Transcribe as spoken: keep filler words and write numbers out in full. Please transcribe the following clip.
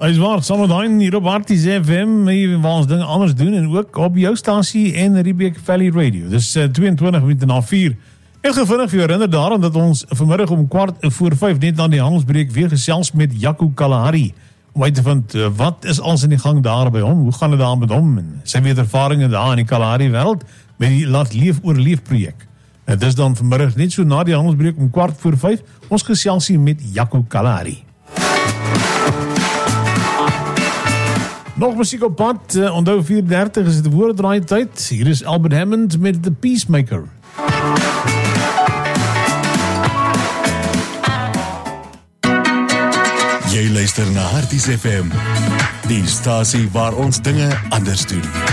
Hy is waar, saam met Hein hier op Arties F M, waar ons dinge anders doen, en ook op jou stasie en Riebeek Valley Radio. Dis uh, tweeëntwintig minute na vier. Ek gaan vinnig vir jou herinner daaraan dat ons vanmiddag om kwart voor vyf net na die handelsbreek weer gesels met Jaco Kalahari, om uit te vind, uh, wat is ons in die gang daar by hom, hoe gaan het daar met hom, en sy weet ervaringen daar in die Kalahari wêreld, met die Laat Leef Oorleef projek. Het is dan vanmiddag net so na die handelsbreek om kwart voor vyf, ons geselsie met Jaco Kalahari. Nog muziek op pad, uh, onthou vier dertig is het woorddraai tyd. Hier is Albert Hammond met The Peacemaker. Jy luister na Arties F M, die stasie waar ons dinge anders doen.